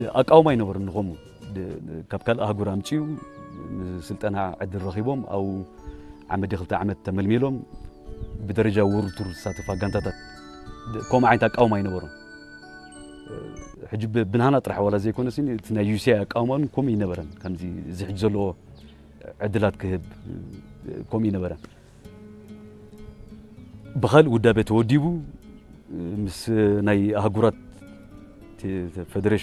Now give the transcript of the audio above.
أقاوم ينبر نخمو كابكال أهجر أمشيو سلطنا عد الرخيبهم أو عمد يخلط عمد تملميلهم بدرجة ورطور ساتفا جنتات كوم عين تقاوم ينبرون حجب بنهانا طرح ولا زي كون سين تنايوسيا أقاومن كوم ينبرن كان زي حجزلو عدلات كهب كوم ينبرن بخل ودابت وديبو مس ناي أهجرات فدريش